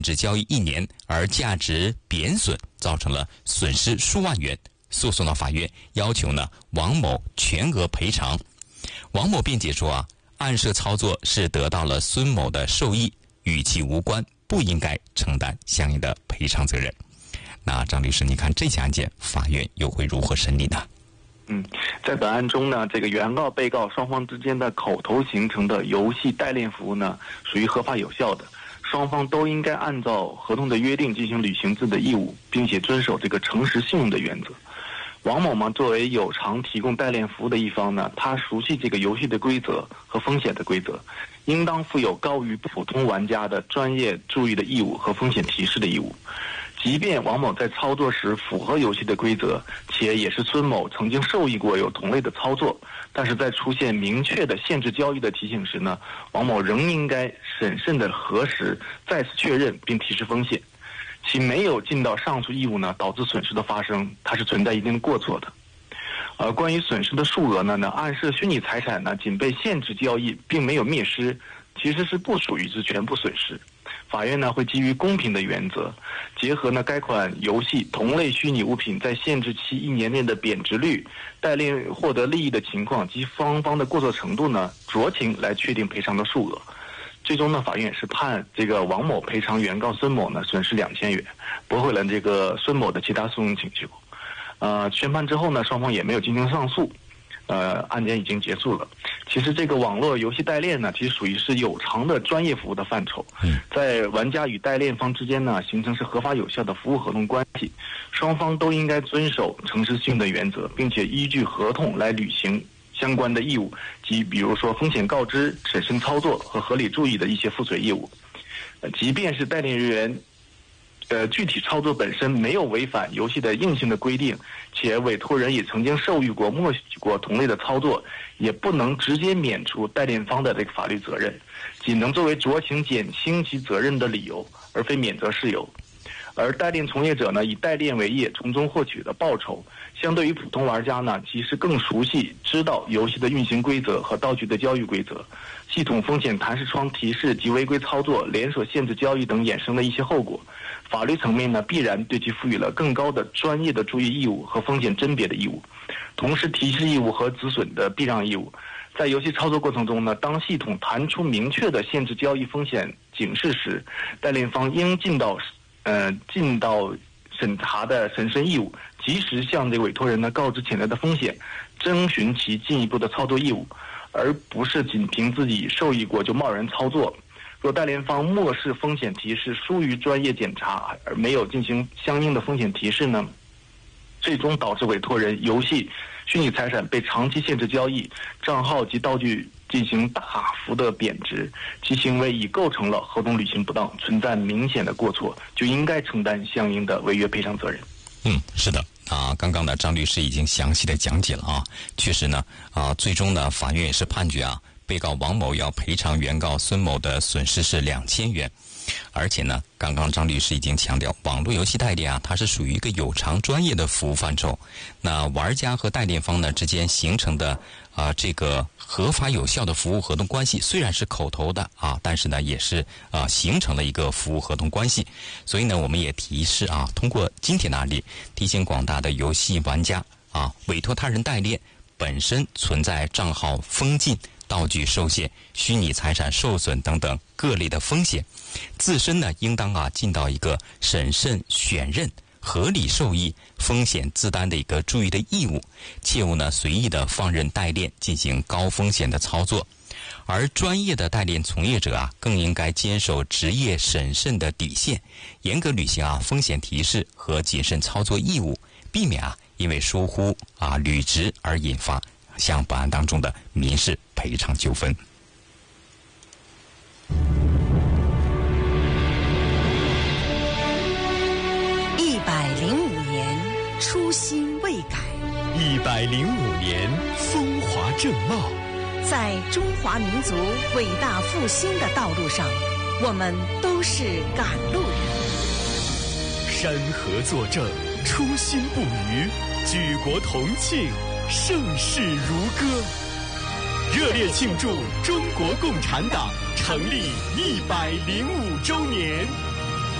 只交易1年而价值贬损，造成了损失数万元，诉讼到法院，要求呢王某全额赔偿。王某辩解说暗设操作是得到了孙某的受益，与其无关，不应该承担相应的赔偿责任。那张律师，你看这起案件法院又会如何审理呢？ 在本案中呢，这个原告、被告双方之间的口头形成的游戏代练服务呢，属于合法有效的，双方都应该按照合同的约定进行履行自己的义务，并且遵守这个诚实信用的原则。王某嘛，作为有偿提供代练服务的一方呢，他熟悉这个游戏的规则和风险的规则，应当负有高于普通玩家的专业注意的义务和风险提示的义务。即便王某在操作时符合游戏的规则，且也是孙某曾经受益过有同类的操作，但是在出现明确的限制交易的提醒时呢，王某仍应该审慎的核实，再次确认并提示风险。其没有尽到上述义务呢，导致损失的发生，它是存在一定的过错的。关于损失的数额呢，暗设虚拟财产呢，仅被限制交易，并没有灭失，其实是不属于之全部损失。法院呢会基于公平的原则，结合该款游戏同类虚拟物品在限制期1年内的贬值率、代练获得利益的情况及双方的过错程度呢，酌情来确定赔偿的数额。最终呢，法院是判这个王某赔偿原告孙某呢损失2000元，驳回了这个孙某的其他诉讼请求。宣判之后呢，双方也没有进行上诉。案件已经结束了。其实这个网络游戏代练呢，其实属于是有偿的专业服务的范畴。在玩家与代练方之间呢，形成是合法有效的服务合同关系，双方都应该遵守诚实信用的原则，并且依据合同来履行相关的义务，即比如说风险告知、审慎操作和合理注意的一些附随义务。即便是代练人员具体操作本身没有违反游戏的硬性的规定，且委托人也曾经受益过、默许过同类的操作，也不能直接免除代练方的这个法律责任，仅能作为酌情减轻其责任的理由，而非免责事由。而代练从业者呢，以代练为业，从中获取的报酬，相对于普通玩家呢，其实更熟悉、知道游戏的运行规则和道具的交易规则，系统风险弹视窗提示及违规操作、连锁限制交易等衍生的一些后果。法律层面呢，必然对其赋予了更高的专业的注意义务和风险甄别的义务，同时提示义务和止损的避让义务。在游戏操作过程中呢，当系统弹出明确的限制交易风险警示时，代练方应尽到审查的审慎义务，及时向这个委托人呢告知潜在的风险，征询其进一步的操作义务，而不是仅凭自己受益过就贸然操作。若代练方漠视风险提示，疏于专业检查，而没有进行相应的风险提示呢，最终导致委托人游戏虚拟财产被长期限制交易，账号及道具进行大幅的贬值，其行为已构成了合同履行不当，存在明显的过错，就应该承担相应的违约赔偿责任。 是的刚刚呢张律师已经详细的讲解了确实呢最终呢法院也是判决被告王某要赔偿原告孙某的损失是2000元。而且呢，刚刚张律师已经强调，网络游戏代练它是属于一个有偿专业的服务范畴。那玩家和代练方呢之间形成的这个合法有效的服务合同关系，虽然是口头的但是呢也是形成了一个服务合同关系。所以呢，我们也提示通过今天的案例，提醒广大的游戏玩家委托他人代练本身存在账号封禁、道具受限、虚拟财产受损等等各类的风险，自身呢应当尽到一个审慎选任、合理受益、风险自担的一个注意的义务，切勿呢随意的放任代练进行高风险的操作。而专业的代练从业者更应该坚守职业审慎的底线，严格履行风险提示和谨慎操作义务，避免因为疏忽履职而引发像本案当中的民事赔偿纠纷。 105年，初心未改 ；105年，风华正茂。 在中华民族伟大复兴的道路上，我们都是赶路人。 山河作证，初心不渝，举国同庆，盛世如歌。热烈庆祝中国共产党成立105周年。